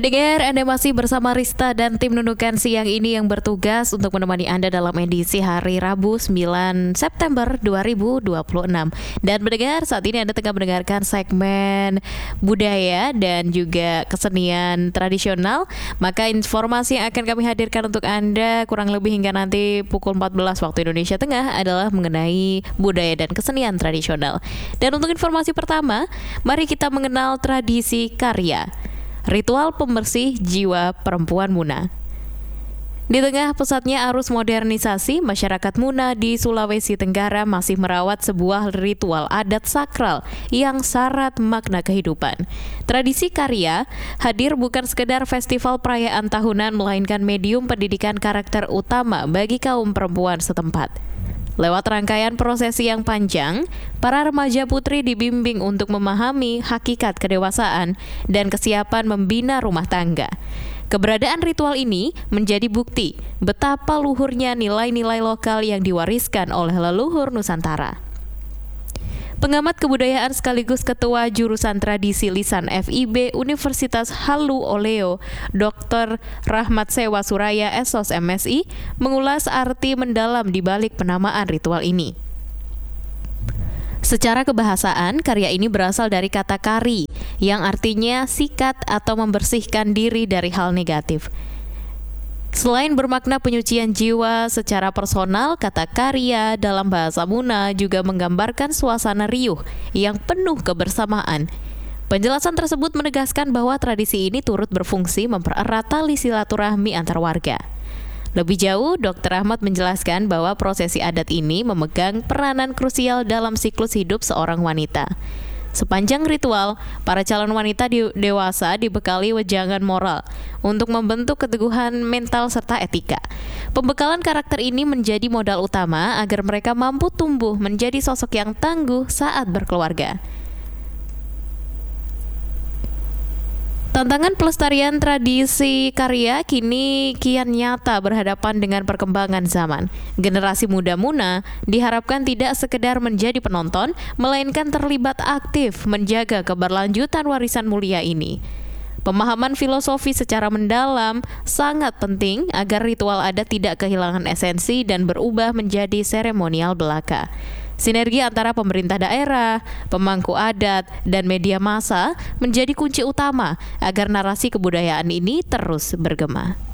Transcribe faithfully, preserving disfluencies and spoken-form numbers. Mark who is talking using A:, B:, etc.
A: Pendengar, Anda masih bersama Rista dan tim Nunukan siang ini yang bertugas untuk menemani Anda dalam edisi hari Rabu sembilan September dua ribu dua puluh enam. Dan pendengar, saat ini Anda tengah mendengarkan segmen budaya dan juga kesenian tradisional. Maka informasi yang akan kami hadirkan untuk Anda kurang lebih hingga nanti pukul empat belas waktu Indonesia Tengah adalah mengenai budaya dan kesenian tradisional. Dan untuk informasi pertama, mari kita mengenal tradisi karya. Ritual pembersih jiwa perempuan Muna. Di tengah pesatnya arus modernisasi, masyarakat Muna di Sulawesi Tenggara masih merawat sebuah ritual adat sakral yang syarat makna kehidupan. Tradisi karya hadir bukan sekedar festival perayaan tahunan, melainkan medium pendidikan karakter utama bagi kaum perempuan setempat. Lewat rangkaian prosesi yang panjang, para remaja putri dibimbing untuk memahami hakikat kedewasaan dan kesiapan membina rumah tangga. Keberadaan ritual ini menjadi bukti betapa luhurnya nilai-nilai lokal yang diwariskan oleh leluhur Nusantara. Pengamat kebudayaan sekaligus Ketua Jurusan Tradisi Lisan F I B Universitas Halu Oleo, Doktor Rahmat Sewa Suraya S O S M S I, mengulas arti mendalam di balik penamaan ritual ini. Secara kebahasaan, karya ini berasal dari kata kari, yang artinya sikat atau membersihkan diri dari hal negatif. Selain bermakna penyucian jiwa secara personal, kata karya dalam bahasa Muna juga menggambarkan suasana riuh yang penuh kebersamaan. Penjelasan tersebut menegaskan bahwa tradisi ini turut berfungsi mempererat tali silaturahmi antar warga. Lebih jauh, Doktor Ahmad menjelaskan bahwa prosesi adat ini memegang peranan krusial dalam siklus hidup seorang wanita. Sepanjang ritual, para calon wanita di dewasa dibekali wejangan moral untuk membentuk keteguhan mental serta etika. Pembekalan karakter ini menjadi modal utama agar mereka mampu tumbuh menjadi sosok yang tangguh saat berkeluarga. Tantangan pelestarian tradisi karya kini kian nyata berhadapan dengan perkembangan zaman. Generasi muda Muna diharapkan tidak sekedar menjadi penonton, melainkan terlibat aktif menjaga keberlanjutan warisan mulia ini. Pemahaman filosofi secara mendalam sangat penting agar ritual adat tidak kehilangan esensi dan berubah menjadi seremonial belaka. Sinergi antara pemerintah daerah, pemangku adat, dan media massa menjadi kunci utama agar narasi kebudayaan ini terus bergema.